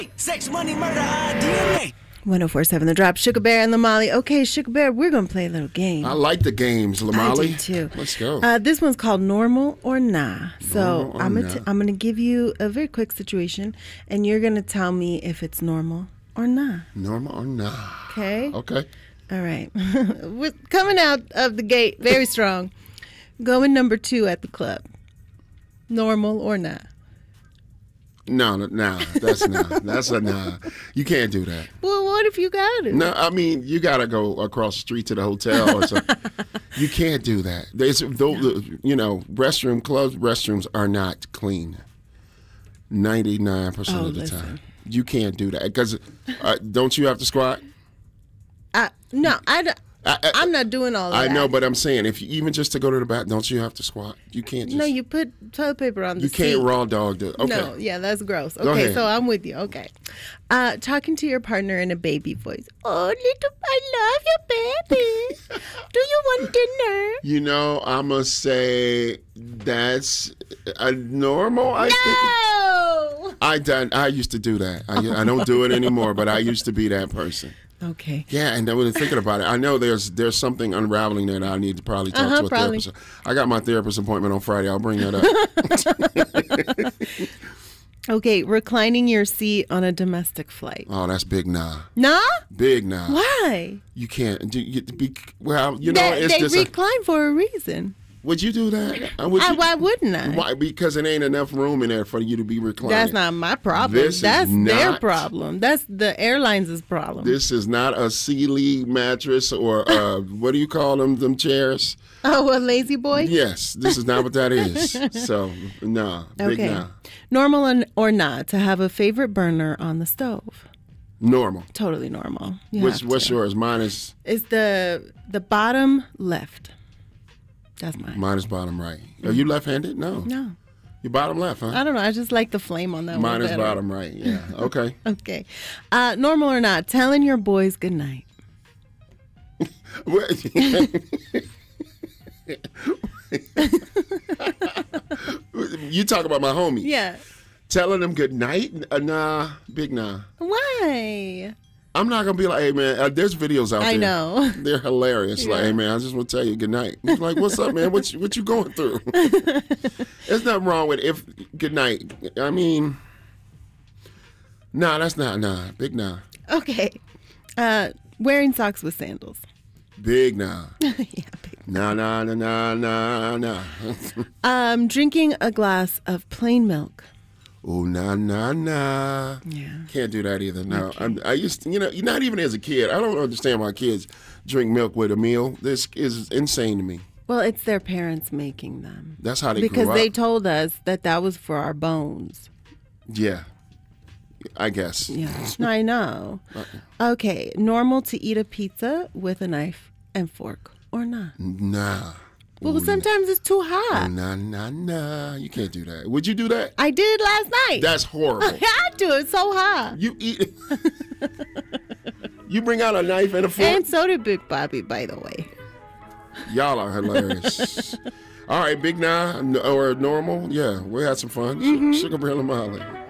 Sex, money, murder, DNA. 104.7 The Drop, Sugar Bear and Lamali. Okay, Sugar Bear, we're going to play a little game. I like the games, Lamali. I do too. Let's go. This one's called Normal or Nah. So Normal or I'm going to give you a very quick situation, and you're going to tell me if it's normal or nah. Normal or nah. Okay? Okay. All right. We're coming out of the gate very strong. Going number 2 at the club. Normal or nah? No, nah. That's nah. That's a nah. You can't do that. Well, what if you got it? No, I mean, you got to go across the street to the hotel or something. You can't do that. Clubs, restrooms are not clean 99% of the time. You can't do that. Because don't you have to squat? No, I'm not doing all of that. I know, but I'm saying, if you, even just to go to the bathroom, don't you have to squat? You can't just... No, you put toilet paper on the seat. You can't raw dog it. Okay. No, yeah, that's gross. Go Okay, ahead. so I'm with you. Okay. Talking to your partner in a baby voice. Oh, little, I love you, baby. Do you want dinner? You know, I'm going to say that's normal. No! I used to do that. I don't do it anymore, but I used to be that person. Okay. Yeah, and I was thinking about it. I know there's something unraveling there that I need to probably talk to a therapist. I got my therapist appointment on Friday. I'll bring that up. Okay, reclining your seat on a domestic flight. Oh, that's big nah. Nah? Big nah. Why? You can't. They recline for a reason. Would you do that? Why wouldn't I? Why? Because it ain't enough room in there for you to be reclining. That's not my problem. That's their problem. That's the airlines' problem. This is not a Sealy mattress or what do you call them chairs? Oh, a lazy boy? Yes, this is not what that is. So, nah, big nah. Normal or not to have a favorite burner on the stove? Normal. Totally normal. What's yours? Mine is... It's the bottom left. That's mine. Mine is bottom right. Are you left-handed? No. No. You're bottom left, huh? I don't know. I just like the flame on that one. Mine is bottom right, yeah. Okay. Okay. Normal or not, telling your boys goodnight. You talk about my homie. Yeah. Telling them good night? Nah, big nah. Why? I'm not going to be like, hey, man, there's videos out there. I know. They're hilarious. Yeah. Like, hey, man, I just want to tell you good night. He's like, what's up, man? What you going through? There's nothing wrong with good night. I mean, nah, that's not, nah. Big nah. Okay. Wearing socks with sandals. Big nah. Yeah, big nah. Drinking a glass of plain milk. Oh, nah. Yeah. Can't do that either. No, I used to, not even as a kid. I don't understand why kids drink milk with a meal. This is insane to me. Well, it's their parents making them. That's how they because grew up. they told us that was for our bones. Yeah, I guess. Yeah, I know. Okay, normal to eat a pizza with a knife and fork or not? Nah. Well, sometimes it's too hot. Nah. You can't do that. Would you do that? I did last night. That's horrible. I had to. It's so hot. You eat. You bring out a knife and a fork. And so did Big Bobby, by the way. Y'all are hilarious. All right, big nah or normal. Yeah, we had some fun. Sugar Bear Lamali.